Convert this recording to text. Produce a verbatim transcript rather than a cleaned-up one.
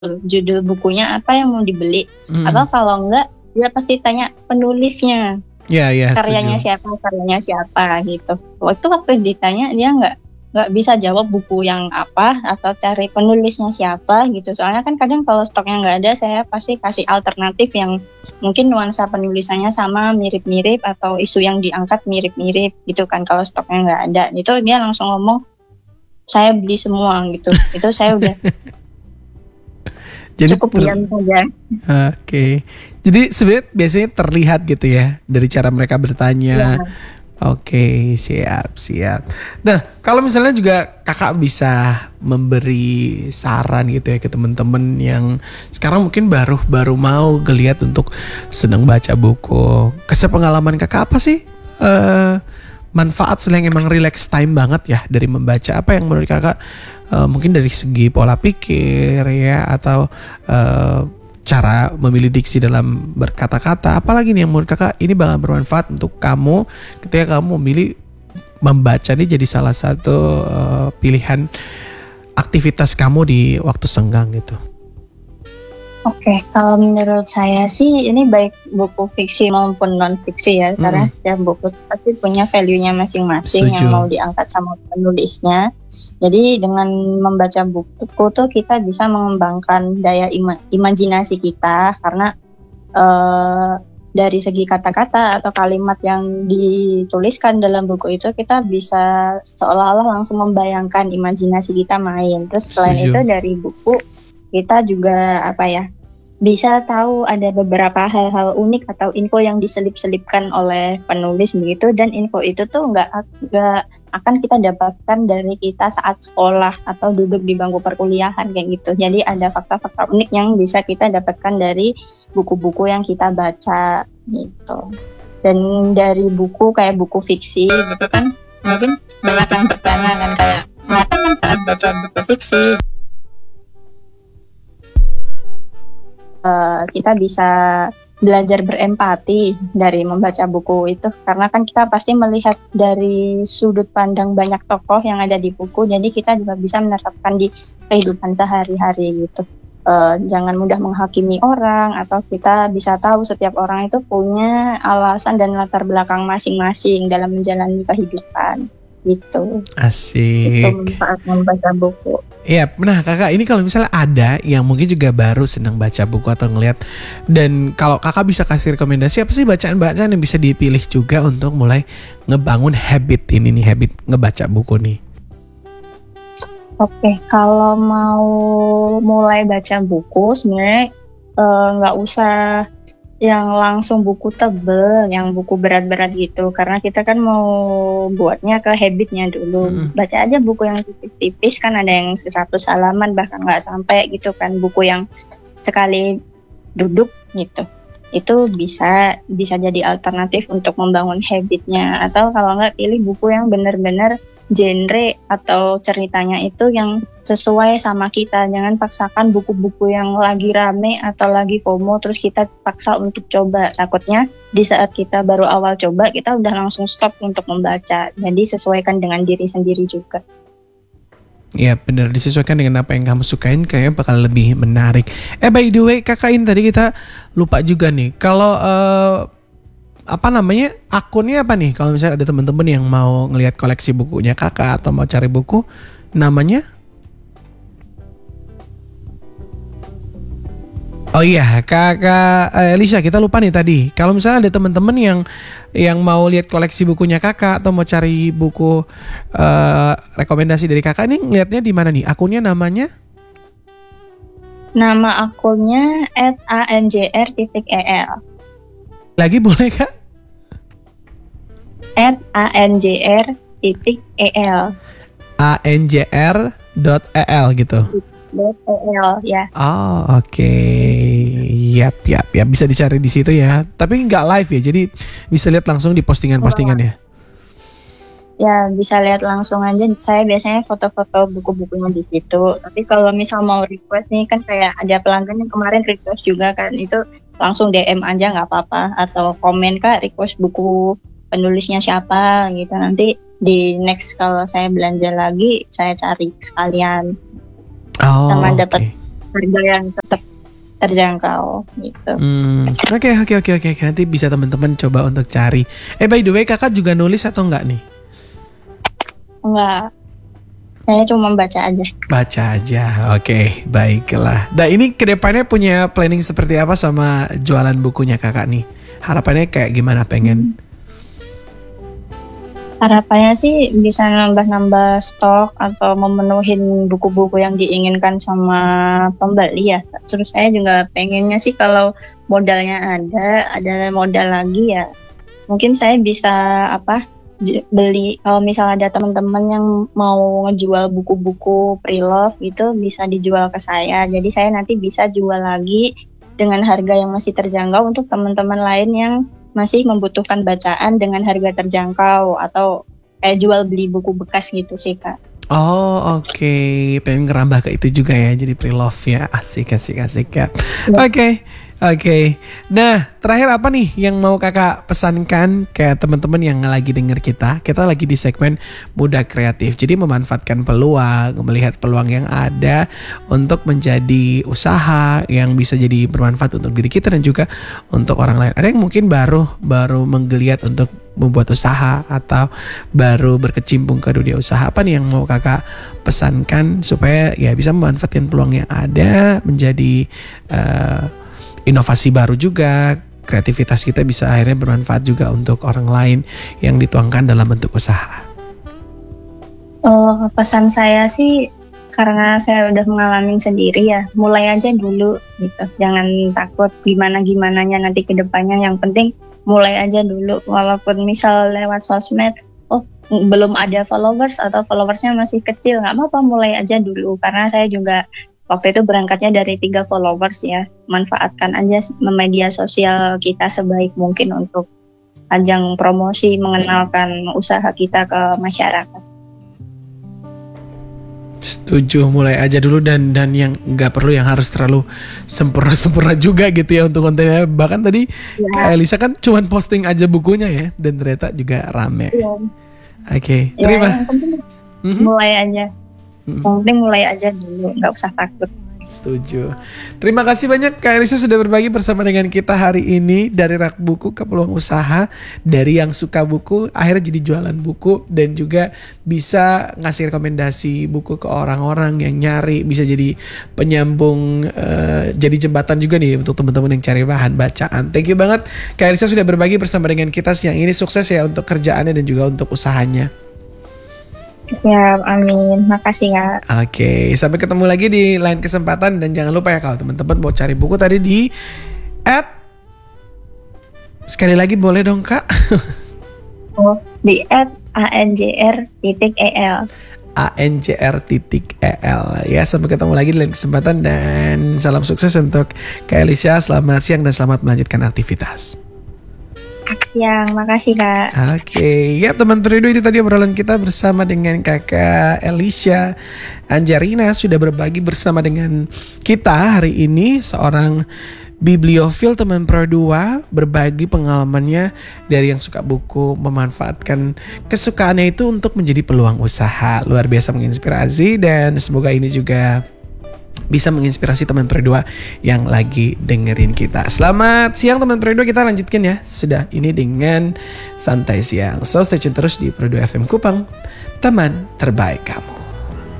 judul bukunya apa yang mau dibeli. Hmm. Atau kalau enggak, dia pasti tanya penulisnya. Ya, ya, karyanya setuju. siapa, karyanya siapa gitu. Waktu waktu ditanya dia nggak nggak bisa jawab buku yang apa atau cari penulisnya siapa gitu. Soalnya kan kadang kalau stoknya nggak ada, saya pasti kasih alternatif yang mungkin nuansa penulisannya sama, mirip-mirip, atau isu yang diangkat mirip-mirip gitu kan. Kalau stoknya nggak ada, itu dia langsung ngomong saya beli semua gitu. Itu saya udah Jadi cukup ter- diam saja. Oke. Jadi sebenarnya biasanya terlihat gitu ya dari cara mereka bertanya. Ya. Oke, siap, siap. Nah, kalau misalnya juga kakak bisa memberi saran gitu ya ke teman-teman yang sekarang mungkin baru baru mau geliat untuk senang baca buku. Kesepengalaman kakak apa sih eh, manfaat selain emang relax time banget ya dari membaca? Apa yang menurut kakak eh, mungkin dari segi pola pikir ya atau eh, cara memilih diksi dalam berkata-kata, apalagi nih yang menurut kakak ini bakal bermanfaat untuk kamu ketika kamu memilih membaca ini jadi salah satu uh, pilihan aktivitas kamu di waktu senggang gitu. Oke, kalau menurut saya sih ini baik buku fiksi maupun non fiksi ya, Hmm. karena setiap buku pasti punya value-nya masing-masing Setuju. yang mau diangkat sama penulisnya. Jadi dengan membaca buku tuh kita bisa mengembangkan daya ima- imajinasi kita, karena eh, dari segi kata-kata atau kalimat yang dituliskan dalam buku itu kita bisa seolah-olah langsung membayangkan imajinasi kita main. Terus selain Setuju. itu dari buku kita juga apa ya bisa tahu ada beberapa hal-hal unik atau info yang diselip-selipkan oleh penulis begitu, dan info itu tuh nggak nggak akan kita dapatkan dari kita saat sekolah atau duduk di bangku perkuliahan kayak gitu. Jadi ada fakta-fakta unik yang bisa kita dapatkan dari buku-buku yang kita baca gitu. Dan dari buku kayak buku fiksi gitu kan, mungkin banyak yang bertanya kan kayak kenapa kan saat baca buku fiksi Uh, kita bisa belajar berempati dari membaca buku itu, karena kan kita pasti melihat dari sudut pandang banyak tokoh yang ada di buku, jadi kita juga bisa menerapkan di kehidupan sehari-hari gitu. Uh, jangan mudah menghakimi orang, atau kita bisa tahu setiap orang itu punya alasan dan latar belakang masing-masing dalam menjalani kehidupan gitu. Asik. Itu manfaat membaca buku. Iya, nah kakak ini kalau misalnya ada yang mungkin juga baru senang baca buku atau ngeliat, dan kalau kakak bisa kasih rekomendasi apa sih bacaan-bacaan yang bisa dipilih juga untuk mulai ngebangun habit ini nih, habit ngebaca buku nih. Oke, kalau mau mulai baca buku sebenarnya nggak uh, usah yang langsung buku tebel, yang buku berat-berat gitu, karena kita kan mau buatnya ke habitnya dulu. Mm-hmm. Baca aja buku yang tipis-tipis, kan ada yang seratus halaman bahkan nggak sampai gitu kan, buku yang sekali duduk gitu. Itu bisa bisa jadi alternatif untuk membangun habitnya. Atau kalau nggak, pilih buku yang benar-benar genre atau ceritanya itu yang sesuai sama kita. Jangan paksakan buku-buku yang lagi rame atau lagi FOMO terus kita paksa untuk coba. Takutnya di saat kita baru awal coba kita udah langsung stop untuk membaca. Jadi sesuaikan dengan diri sendiri juga. Ya benar, disesuaikan dengan apa yang kamu sukain, kayaknya bakal lebih menarik. Eh by the way kakain tadi kita lupa juga nih, kalau uh, apa namanya, akunnya apa nih kalau misalnya ada teman-teman yang mau ngelihat koleksi bukunya kakak atau mau cari buku, namanya? Oh iya, kakak eh, Elisa, kita lupa nih tadi. Kalau misalnya ada teman-teman yang yang mau lihat koleksi bukunya kakak atau mau cari buku uh, rekomendasi dari kakak, nih ngelihatnya di mana nih? Akunnya namanya? Nama akunnya at anjr titik el. Lagi boleh kak? at anjr titik el. anjr dot el gitu. .el ya. Oh oke, okay. Yap yap ya, bisa dicari di situ ya. Tapi nggak live ya, jadi bisa lihat langsung di postingan-postingan ya. Ya bisa lihat langsung aja. Saya biasanya foto-foto buku-bukunya di situ. Tapi kalau misal mau request nih, kan kayak ada pelanggan yang kemarin request juga kan, itu langsung D M aja nggak apa-apa, atau komen kak request buku penulisnya siapa gitu. Nanti di next kalau saya belanja lagi saya cari sekalian. Oh, sama okay. dapat harga yang tetap terjangkau gitu. Hmm, oke oke oke oke nanti bisa teman-teman coba untuk cari. Eh by the way kakak juga nulis atau enggak nih? Enggak, saya cuma baca aja. Baca aja, oke baiklah. Nah ini kedepannya punya planning seperti apa sama jualan bukunya kakak nih? Harapannya kayak gimana pengen? Harapannya sih bisa nambah-nambah stok atau memenuhi buku-buku yang diinginkan sama pembeli ya. Terus saya juga pengennya sih kalau modalnya ada, ada modal lagi ya. Mungkin saya bisa apa j- beli kalau misalnya ada teman-teman yang mau ngejual buku-buku pre-love gitu bisa dijual ke saya. Jadi saya nanti bisa jual lagi dengan harga yang masih terjangkau untuk teman-teman lain yang masih membutuhkan bacaan dengan harga terjangkau atau kayak jual beli buku bekas gitu sih Kak. Oh oke, okay. Pengen ngerambah ke itu juga ya, jadi pre-love ya, asik asik asik ya. Oke Ya. okay. Oke, okay. Nah terakhir apa nih yang mau kakak pesankan ke teman-teman yang lagi denger kita? Kita lagi di segmen Muda Kreatif, jadi memanfaatkan peluang, melihat peluang yang ada untuk menjadi usaha yang bisa jadi bermanfaat untuk diri kita dan juga untuk orang lain. Ada yang mungkin baru baru menggeliat untuk membuat usaha atau baru berkecimpung ke dunia usaha. Apa nih yang mau kakak pesankan supaya ya bisa memanfaatkan peluang yang ada menjadi uh, inovasi baru juga, kreativitas kita bisa akhirnya bermanfaat juga untuk orang lain yang dituangkan dalam bentuk usaha. Oh, pesan saya sih karena saya udah mengalami sendiri ya, mulai aja dulu gitu. Jangan takut gimana-gimananya nanti ke depannya, yang penting mulai aja dulu. Walaupun misal lewat sosmed, oh belum ada followers atau followersnya masih kecil, nggak apa-apa, mulai aja dulu. Karena saya juga waktu itu berangkatnya dari tiga followers ya. Manfaatkan aja media sosial kita sebaik mungkin untuk ajang promosi, mengenalkan usaha kita ke masyarakat. Setuju, mulai aja dulu dan dan yang nggak perlu yang harus terlalu sempurna-sempurna juga gitu ya untuk kontennya. Bahkan tadi ya. Kak Elisa kan cuman posting aja bukunya ya dan ternyata juga rame. Ya. Oke, okay, ya, terima. Yang penting mm-hmm. mulai aja. Yang penting mulai aja dulu, nggak usah takut. Setuju. Terima kasih banyak Kak Elisa sudah berbagi bersama dengan kita hari ini, dari rak buku ke peluang usaha, dari yang suka buku akhirnya jadi jualan buku dan juga bisa ngasih rekomendasi buku ke orang-orang yang nyari, bisa jadi penyambung, uh, jadi jembatan juga nih untuk teman-teman yang cari bahan bacaan. Thank you banget Kak Elisa sudah berbagi bersama dengan kita siang ini. Sukses ya untuk kerjaannya dan juga untuk usahanya. Siap, amin. Makasih Kak. Oke, sampai ketemu lagi di lain kesempatan. Dan jangan lupa ya kalau teman-teman mau cari buku tadi di at sekali lagi boleh dong Kak. Oh, di at anjr titik el. anjr titik el ya. Sampai ketemu lagi di lain kesempatan dan salam sukses untuk Kak Elisa. Selamat siang dan selamat melanjutkan aktivitas. Siang, makasih Kak. Oke, okay. Ya teman perindo, itu tadi obrolan kita bersama dengan Kakak Elisa Anjarina sudah berbagi bersama dengan kita hari ini, seorang bibliofil teman Pro dua, berbagi pengalamannya dari yang suka buku, memanfaatkan kesukaannya itu untuk menjadi peluang usaha. Luar biasa menginspirasi dan semoga ini juga bisa menginspirasi teman Pro dua yang lagi dengerin kita. Selamat siang teman Pro dua, kita lanjutkan ya. Sudah ini dengan santai siang. So stay tune terus di Pro dua F M Kupang, teman terbaik kamu.